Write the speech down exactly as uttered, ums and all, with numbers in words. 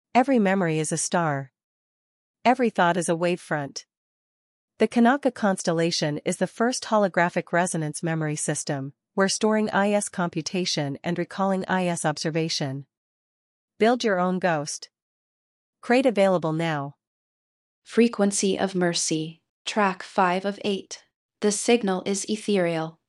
Every memory is a star. Every thought is a wavefront. The Kanaka constellation is the first holographic resonance memory system, where storing I S computation and recalling I S observation. Build your own ghost. Crate available now. Frequency of Mercy, track five of eight. The signal is ethereal,